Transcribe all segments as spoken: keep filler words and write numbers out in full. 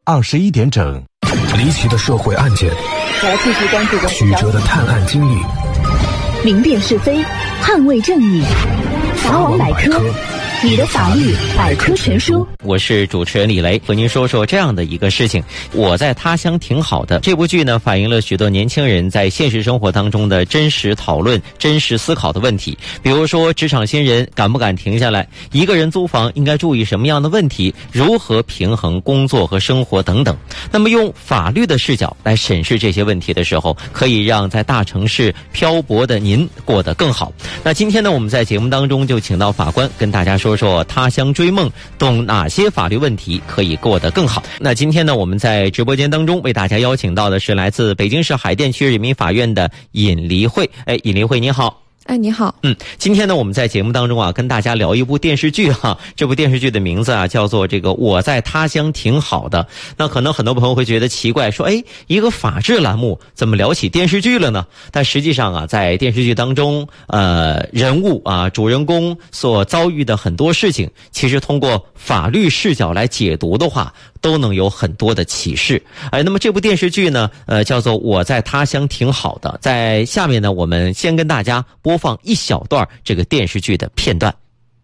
二十一点整，离奇的社会案件， 我要继续关注曲折的探案经历， 明辨是非，捍卫正义。法网百科，你的法律百科全书。 我是主持人李雷，和您说说这样的一个事情。我在他乡挺好的。这部剧呢，反映了许多年轻人在现实生活当中的真实讨论、真实思考的问题。比如说，职场新人敢不敢停下来？一个人租房应该注意什么样的问题？如何平衡工作和生活等等。那么，用法律的视角来审视这些问题的时候，可以让在大城市漂泊的您过得更好。那今天呢，我们在节目当中就请到法官跟大家说说他乡追梦，懂哪些法律问题可以过得更好。那今天呢，我们在直播间当中为大家邀请到的是来自北京市海淀区人民法院的尹黎慧。哎，尹黎慧你好。 哎，你好。 嗯，今天呢，我们在节目当中啊，跟大家聊一部电视剧哈。这部电视剧的名字啊，叫做这个《我在他乡挺好的》。那可能很多朋友会觉得奇怪，说，哎，一个法制栏目怎么聊起电视剧了呢？但实际上啊，在电视剧当中，呃，人物啊，主人公所遭遇的很多事情，其实通过法律视角来解读的话，都能有很多的启示。哎，那么这部电视剧呢，呃，叫做《我在他乡挺好的》。在下面呢，我们先跟大家播放一小段这个电视剧的片段。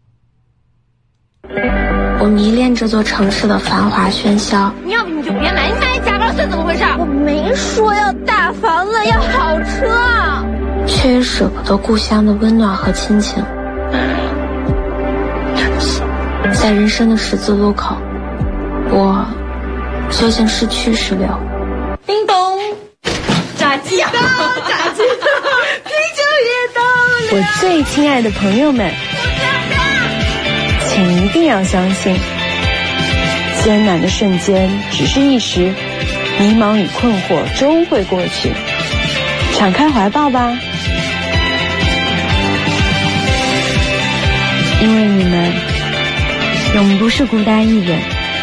我迷恋这座城市的繁华喧嚣。 你要不你就别来，你看你假装是怎么回事？ 我没说要大房子，要好车，却也舍不得故乡的温暖和亲情。在人生的十字路口，我究竟是去是留？ 叮咚，炸鸡啊！炸鸡，啤酒也到了。 我最亲爱的朋友们，请一定要相信，艰难的瞬间只是一时，迷茫与困惑终会过去。敞开怀抱吧，因为你们永不是孤单一人。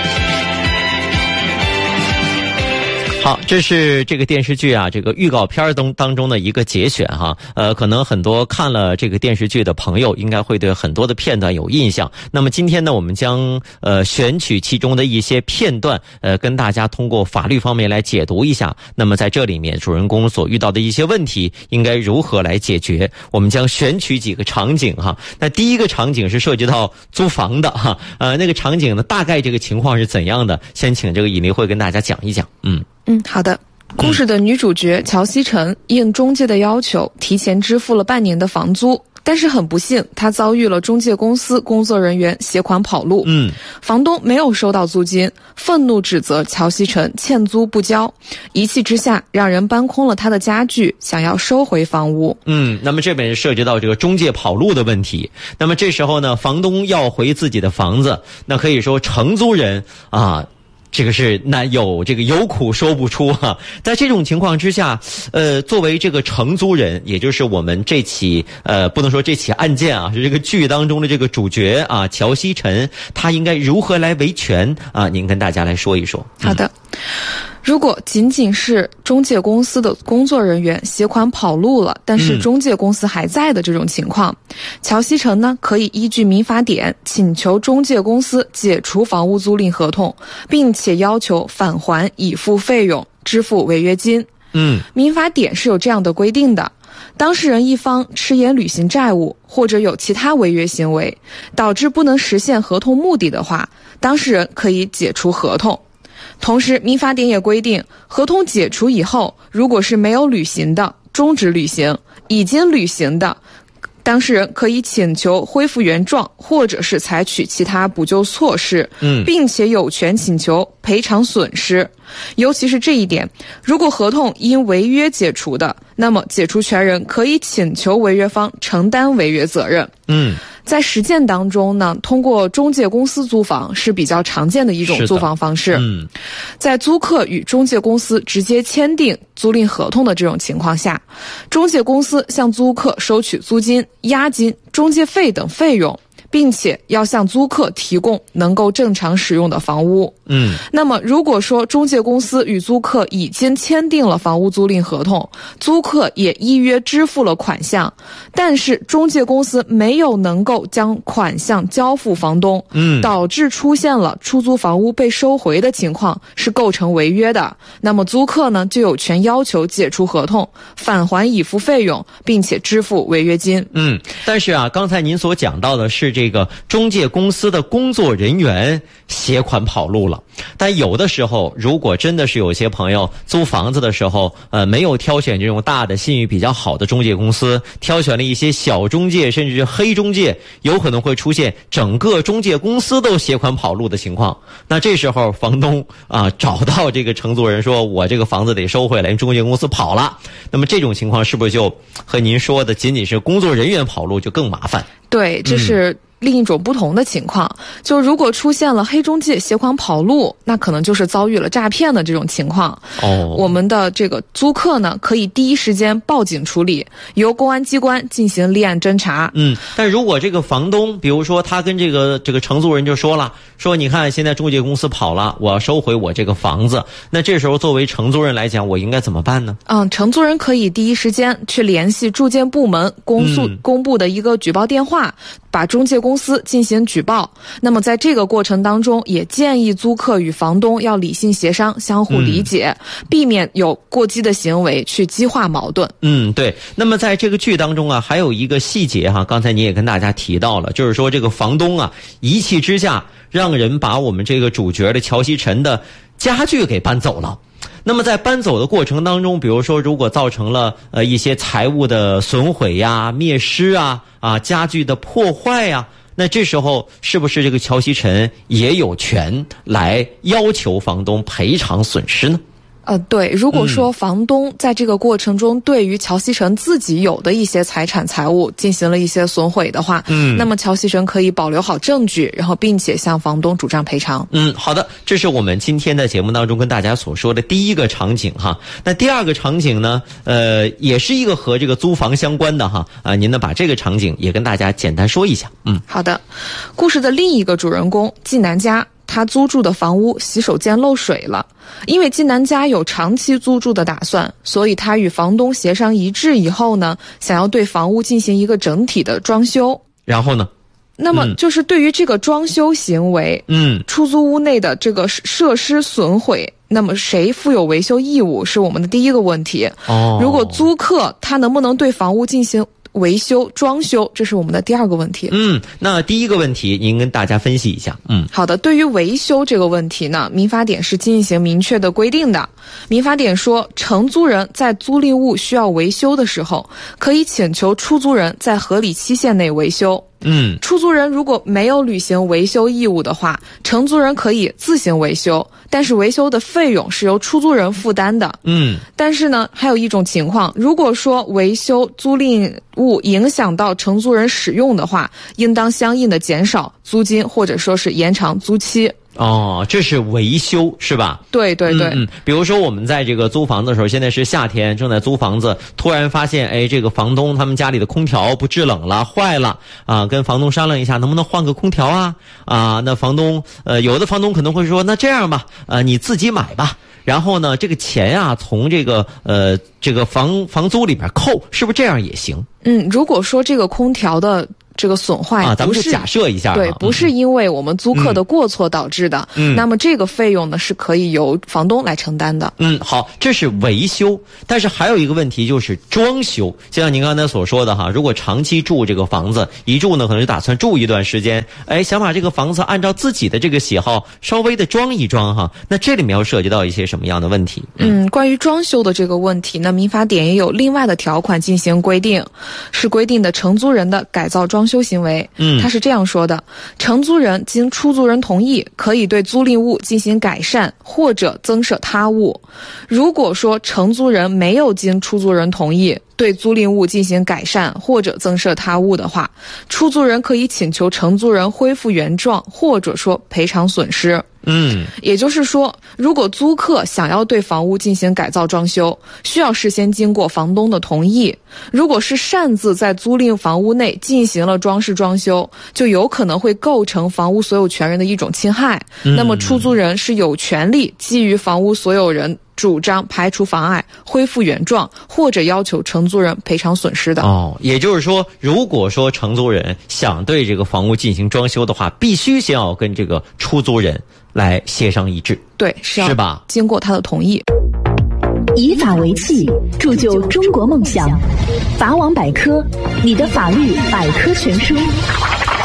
好，这是这个电视剧啊，这个预告片当当中的一个节选哈。呃，可能很多看了这个电视剧的朋友，应该会对很多的片段有印象。那么今天呢，我们将呃选取其中的一些片段，呃，跟大家通过法律方面来解读一下。那么在这里面，主人公所遇到的一些问题，应该如何来解决？我们将选取几个场景哈。那第一个场景是涉及到租房的哈，呃，那个场景呢，大概这个情况是怎样的？先请这个尹黎慧跟大家讲一讲。嗯。 嗯，好的。故事的女主角乔西晨应中介的要求，提前支付了半年的房租，但是很不幸，她遭遇了中介公司工作人员携款跑路。嗯，房东没有收到租金，愤怒指责乔西晨欠租不交，一气之下让人搬空了他的家具，想要收回房屋。 嗯，那么这边涉及到这个中介跑路的问题。那么这时候呢，房东要回自己的房子，那可以说承租人啊。这个是难有这个有苦说不出哈、啊。在这种情况之下，呃，作为这个承租人，也就是我们这起呃不能说这起案件啊，是这个剧当中的这个主角啊，乔西晨，他应该如何来维权啊？您跟大家来说一说。 好的。如果仅仅是中介公司的工作人员携款跑路了，但是中介公司还在的这种情况，嗯、乔西晨呢可以依据民法典请求中介公司解除房屋租赁合同，并且要求返还已付费用，支付违约金。嗯，民法典是有这样的规定的。当事人一方迟延履行债务，或者有其他违约行为，导致不能实现合同目的的话，当事人可以解除合同。同时，民法典也规定，合同解除以后，如果是没有履行的、终止履行、已经履行的，当事人可以请求恢复原状，或者是采取其他补救措施，嗯，并且有权请求赔偿损失。尤其是这一点，如果合同因违约解除的，那么解除权人可以请求违约方承担违约责任。嗯，在实践当中呢，通过中介公司租房是比较常见的一种租房方式。嗯，在租客与中介公司直接签订租赁合同的这种情况下，中介公司向租客收取租金、押金、中介费等费用， 并且要向租客提供能够正常使用的房屋。 嗯， 那么如果说中介公司与租客已经签订了房屋租赁合同，租客也依约支付了款项，但是中介公司没有能够将款项交付房东， 嗯， 导致出现了出租房屋被收回的情况，是构成违约的。那么租客呢就有权要求解除合同，返还已付费用，并且支付违约金。 嗯，但是啊，刚才您所讲到的是这个中介公司的工作人员携款跑路了。但有的时候，如果真的是有些朋友租房子的时候，呃，没有挑选这种大的信誉比较好的中介公司，挑选了一些小中介甚至是黑中介，有可能会出现整个中介公司都携款跑路的情况。那这时候房东啊找到这个承租人说，我这个房子得收回来，中介公司跑了。那么这种情况是不是就和您说的仅仅是工作人员跑路就更麻烦？ 对，这是、嗯另一种不同的情况，就如果出现了黑中介携款跑路，那可能就是遭遇了诈骗的这种情况。 哦， 我们的这个租客呢，可以第一时间报警处理，由公安机关进行立案侦查。 嗯，但如果这个房东，比如说他跟这个这个承租人就说了，说你看现在中介公司跑了，我要收回我这个房子，那这时候作为承租人来讲，我应该怎么办呢？ 嗯，承租人可以第一时间去联系住建部门公诉、嗯、公布的一个举报电话，把中介公司进行举报。那么在这个过程当中，也建议租客与房东要理性协商，相互理解、嗯、避免有过激的行为去激化矛盾。 嗯，对。那么在这个剧当中啊，还有一个细节哈，刚才你也跟大家提到了，就是说这个房东啊一气之下让人把我们这个主角的乔西晨的家具给搬走了。那么在搬走的过程当中，比如说如果造成了呃一些财物的损毁呀、灭失啊、啊家具的破坏呀，那这时候是不是这个乔西晨也有权来要求房东赔偿损失呢？ 呃，对，如果说房东在这个过程中对于乔西晨自己有的一些财产财物进行了一些损毁的话，嗯，那么乔西晨可以保留好证据，然后并且向房东主张赔偿。 嗯，好的，这是我们今天的节目当中跟大家所说的第一个场景哈。那第二个场景呢，呃，也是一个和这个租房相关的哈啊，您呢把这个场景也跟大家简单说一下。嗯， 好的。故事的另一个主人公季南家，他租住的房屋洗手间漏水了。因为季南家有长期租住的打算，所以他与房东协商一致以后呢，想要对房屋进行一个整体的装修。 然后呢？ 那么就是对于这个装修行为，嗯，出租屋内的这个设施损毁，那么谁负有维修义务是我们的第一个问题。哦，如果租客他能不能对房屋进行维修装修，这是我们的第二个问题。 嗯，那第一个问题您跟大家分析一下。嗯， 好的。对于维修这个问题呢，民法典是进行明确的规定的。民法典说，承租人在租赁物需要维修的时候，可以请求出租人在合理期限内维修。嗯，出租人如果没有履行维修义务的话，承租人可以自行维修，但是维修的费用是由出租人负担的。嗯，但是呢，还有一种情况，如果说维修租赁物影响到承租人使用的话，应当相应的减少租金或者说是延长租期。 哦，这是维修是吧？ 对对对。 嗯，嗯比如说我们在这个租房的时候，现在是夏天，正在租房子，突然发现，哎，这个房东他们家里的空调不制冷了，坏了啊，跟房东商量一下，能不能换个空调啊？啊，那房东，呃，有的房东可能会说，那这样吧，呃，你自己买吧。然后呢，这个钱啊，从这个呃这个房房租里边扣，是不是这样也行？ 嗯，如果说这个空调的这个损坏啊，咱们就假设一下， 对，不是因为我们租客的过错导致的，嗯，那么这个费用呢是可以由房东来承担的。 嗯，好，这是维修，但是还有一个问题就是装修，就像您刚才所说的哈，如果长期住这个房子，一住呢可能就打算住一段时间，哎，想把这个房子按照自己的这个喜好稍微的装一装哈，那这里面要涉及到一些什么样的问题？ 嗯，嗯关于装修的这个问题呢，民法典也有另外的条款进行规定，是规定的承租人的改造装修行为。嗯，他是这样说的：承租人经出租人同意，可以对租赁物进行改善或者增设他物。如果说承租人没有经出租人同意， 对租赁物进行改善或者增设他物的话，出租人可以请求承租人恢复原状，或者说赔偿损失。 嗯， 也就是说，如果租客想要对房屋进行改造装修，需要事先经过房东的同意。如果是擅自在租赁房屋内进行了装饰装修，就有可能会构成房屋所有权人的一种侵害。 嗯、 那么出租人是有权利基于房屋所有人主张排除妨碍，恢复原状，或者要求承租人赔偿损失的。 哦，也就是说，如果说承租人想对这个房屋进行装修的话，必须先要跟这个出租人来协商一致。 对，是要是吧？ 经过他的同意。 以法为器，铸就中国梦想。法网百科，你的法律百科全书。